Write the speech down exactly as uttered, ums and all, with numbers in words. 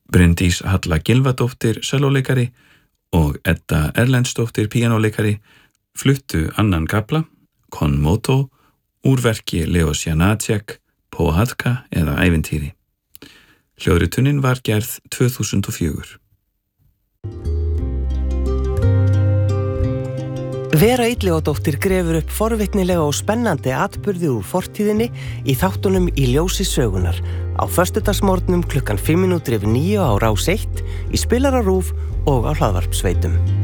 Bryndís Halla Gylfadóttir sellóleikari og Edda Erlendsdóttir píanóleikari fluttu annan kafla, Con moto, úr verki Leos Janáček, Pohádka eða ævintýri. Hljóðritunin var gerð tvö þúsund og fjögur. Vera Illugadóttir grefur upp forvitnilega og spennandi atburði úr fortíðinni í þáttunum Í ljósi sögunar á föstudagsmorgnum klukkan fimm mínútur yfir níu á Rás eitt, í Spilara RÚV og á hlaðvarpsveitum.